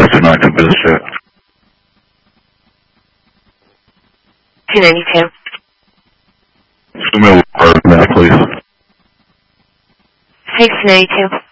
292 business jet. 292. 2 mil required now, please. Hey, 292.